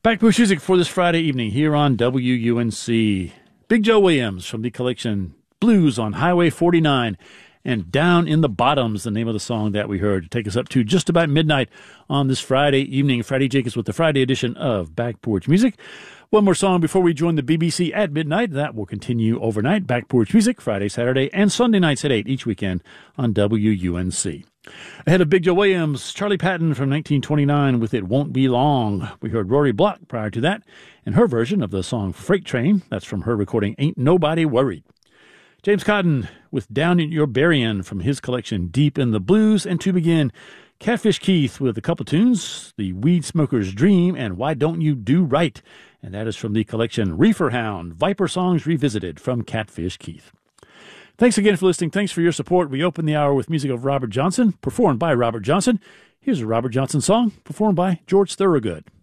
Back Porch Music for this Friday evening here on WUNC. Big Joe Williams from the collection Blues on Highway 49 and Down in the Bottoms, the name of the song that we heard, to take us up to just about midnight on this Friday evening. Friday Jacobs with the Friday edition of Back Porch Music. One more song before we join the BBC at midnight. That will continue overnight. Back Porch Music, Friday, Saturday, and Sunday nights at 8 each weekend on WUNC. Ahead of Big Joe Williams, Charlie Patton from 1929 with It Won't Be Long. We heard Rory Block prior to that, and her version of the song Freight Train. That's from her recording Ain't Nobody Worried. James Cotton with Down in Your Berrien from his collection Deep in the Blues. And to begin, Catfish Keith with a couple tunes, The Weed Smoker's Dream and Why Don't You Do Right. And that is from the collection Reefer Hound, Viper Songs Revisited from Catfish Keith. Thanks again for listening. Thanks for your support. We open the hour with music of Robert Johnson, performed by Robert Johnson. Here's a Robert Johnson song, performed by George Thorogood.